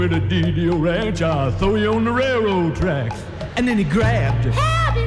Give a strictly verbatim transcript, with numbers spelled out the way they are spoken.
With a D D O ranch, I'll throw you on the railroad tracks. And then he grabbed her. Help